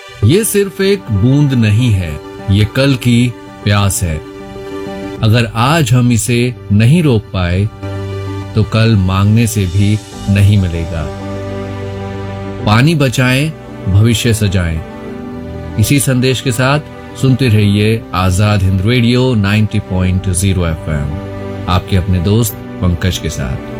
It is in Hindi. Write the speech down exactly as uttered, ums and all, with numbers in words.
ये सिर्फ एक बूंद नहीं है, ये कल की प्यास है। अगर आज हम इसे नहीं रोक पाए तो कल मांगने से भी नहीं मिलेगा। पानी बचाएं, भविष्य सजाएं। इसी संदेश के साथ सुनते रहिए आजाद हिंद रेडियो नब्बे पॉइंट शून्य एफएम, आपके अपने दोस्त पंकज के साथ।